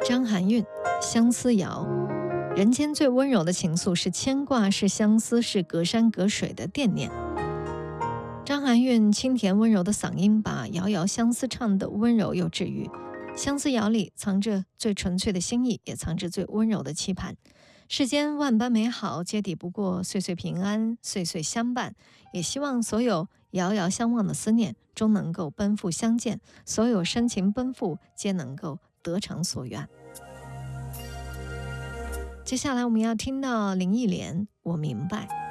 张含韵，相思谣。人间最温柔的情愫是牵挂，是相思，是隔山隔水的惦念。张含韵清甜温柔的嗓音，把遥遥相思唱得温柔又治愈。相思谣里藏着最纯粹的心意，也藏着最温柔的期盼。世间万般美好，皆抵不过岁岁平安，岁岁相伴。也希望所有遥遥相望的思念，终能够奔赴相见；所有深情奔赴，皆能够得偿所愿。接下来我们要听到林忆莲《我明白》。